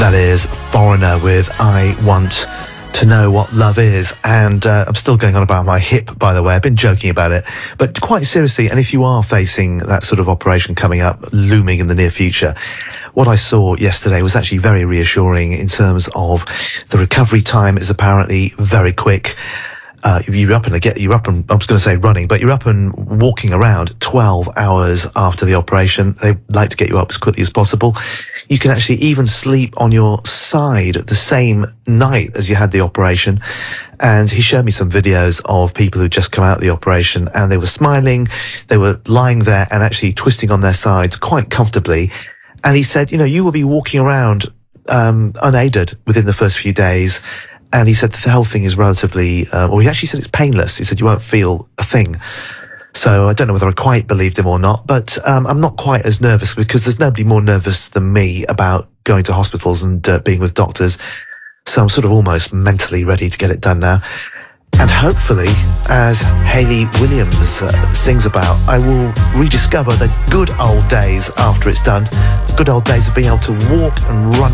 That is Foreigner with I Want to Know What Love Is. And I'm still going on about my hip, by the way. I've been joking about it. But quite seriously, and if you are facing that sort of operation coming up, looming in the near future, what I saw yesterday was actually very reassuring in terms of the recovery time is apparently very quick. You're up and I was going to say running, but you're up and walking around 12 hours after the operation. They like to get you up as quickly as possible. You can actually even sleep on your side the same night as you had the operation. And he showed me some videos of people who just come out of the operation and they were smiling. They were lying there and actually twisting on their sides quite comfortably. And he said, you will be walking around, unaided within the first few days. And he said the whole thing is relatively, he actually said it's painless. He said you won't feel a thing. So I don't know whether I quite believed him or not, but I'm not quite as nervous because there's nobody more nervous than me about going to hospitals and being with doctors. So I'm sort of almost mentally ready to get it done now. And hopefully, as Hayley Williams sings about, I will rediscover the good old days after it's done. The good old days of being able to walk and run